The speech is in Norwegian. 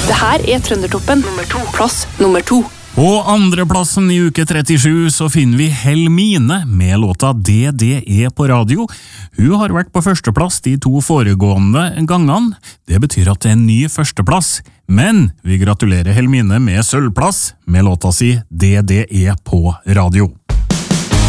Det her Trøndertoppen nummer 2. Plass nummer 2. På andreplassen i uke 37 så finner vi Helmine med låta DDE på radio. Hun har vært på førsteplass de 2 foregående gangene. Det betyr at det en ny førsteplass. Men vi gratulerer Helmine med sølvplass med låta si DDE på radio.